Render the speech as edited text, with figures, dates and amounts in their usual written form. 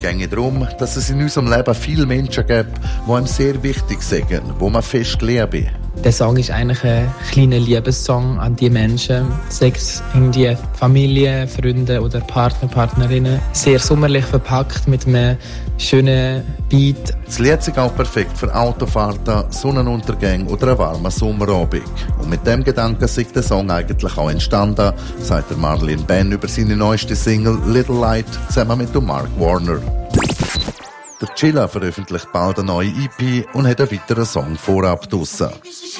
Es geht darum, dass es in unserem Leben viele Menschen gibt, die einem sehr wichtig sind, die man fest lieben. Der Song ist eigentlich ein kleiner Liebessong an die Menschen, sei es irgendwie Familie, Freunde oder Partner, Partnerinnen. Sehr sommerlich verpackt mit einem schönen Beat. Das Lied ist auch perfekt für Autofahrten, Sonnenuntergänge oder einen warmen Sommerabend. Und mit dem Gedanken ist der Song eigentlich auch entstanden, sagt der Marlene Ben über seine neueste Single «Little Light» zusammen mit Mark Warner. Der Chilla veröffentlicht bald eine neue EP und hat einen weiteren Song vorab draussen.